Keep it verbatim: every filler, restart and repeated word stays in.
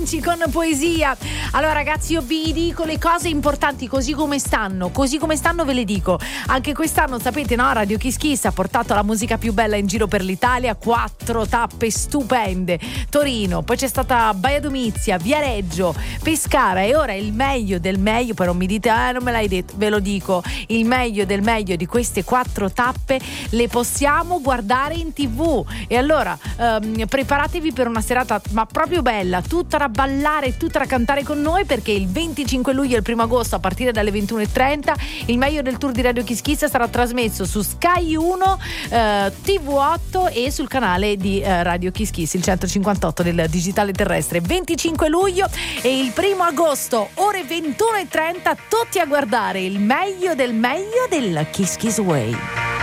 Vinci con poesia. Allora ragazzi, io vi dico le cose importanti così come stanno, così come stanno ve le dico. Anche quest'anno sapete, no, Radio Kiss Kiss ha portato la musica più bella in giro per l'Italia, quattro tappe stupende. Torino, poi c'è stata Baia Domizia, Viareggio, Pescara e ora il meglio del meglio, però mi dite eh non me l'hai detto, ve lo dico, il meglio del meglio di queste quattro tappe le possiamo guardare in tv. E allora ehm, preparatevi per una serata ma proprio bella, tutta da ballare, tutta da cantare con noi, perché il venticinque luglio e il primo agosto a partire dalle ventuno e trenta il meglio del tour di Radio Kiss Kiss sarà trasmesso su Sky uno, eh, T V otto e sul canale di eh, Radio Kiss Kiss, il centocinquantotto del digitale terrestre. Venticinque luglio e il primo agosto ore ventuno e trenta, tutti a guardare il meglio del meglio del Kiss Kiss Way.